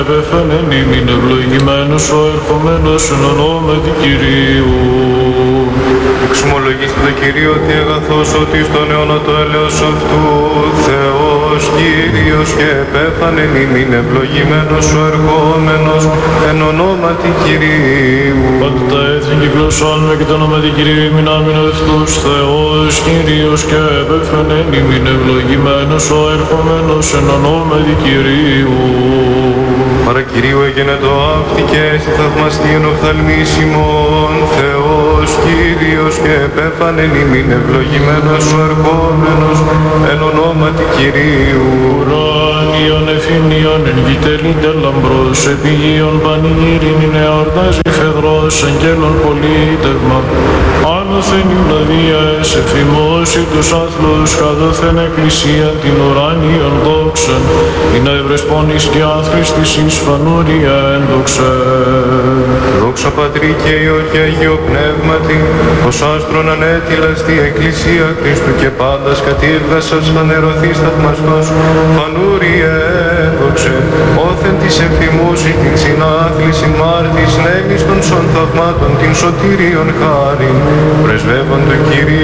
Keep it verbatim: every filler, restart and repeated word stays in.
Επέφανεν ημίν ευλογημένος ο ερχομένος εν ονόματι Κυρίου. Εξομολογήστε το Κυρίο ότι αγαθός ότι στον αιώνα το έλεος αυτού Θεός Κύριος και επέφανεν ημίν ευλογημένος ο ερχόμενος εν ονόματι Κυρίου. Πάντα τα έθνη κυκλωσώνουμε και το ονόματι Κυρίου ημίν αμυνευτούς Θεός Κύριος και επέφανεν ημίν ευλογημένος ο ερχόμενος εν ονόματι Κυρίου. Παρακυρίου έγινε το αύτη και στη θαυμαστίον οφθαλμίσιμον Θεός Κύριος και επέφανεν ημίν ευλογημένος ο ερχόμενος εν ονόματι Κυρίου. Ουράνιον εφημνίων εν γητελίντε λαμπρός επιγείων πανηγύριν είναι εορτάζει φεδρός αγγέλων πολίτευμα. Άνωθεν Ιουδαδίας εφημώσει τους άθλους καθόθεν εκκλησία την ουράνιον δόξαν είναι ευρεσπόνης και άθλης εις φανούρια ένδοξε. Δόξα Πατρί και Υιό και Αγίο Πνεύματι, ως άστρον ανέτειλα στη Εκκλησία Χριστού και πάντας κατήργασας φανερωθείς θαυμαστός, φανούριε ένδοξε, όθεν της ευθυμούσης την συνάθληση μάρτης νέμις των σων θαυμάτων την σωτήριον χάριν, πρεσβεύον το Κυρίο.